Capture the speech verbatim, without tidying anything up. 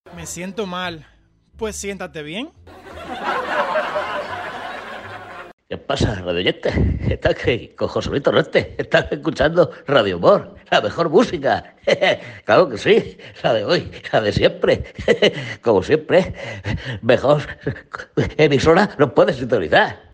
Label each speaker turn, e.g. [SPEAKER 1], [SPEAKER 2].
[SPEAKER 1] Me siento mal. Pues siéntate bien.
[SPEAKER 2] ¿Qué pasa, radio oyente? Estás que con José Luis Torrente. Estás escuchando Radio Humor, la mejor música. Claro que sí, la de hoy, la de siempre. Como siempre, mejor emisora nos puedes sintonizar.